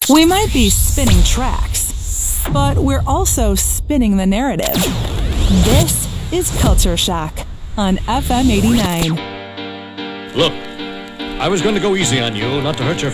We might be spinning tracks, but we're also spinning the narrative. This is Culture Shock on FM 89. Look, I was going to go easy on you, not to hurt your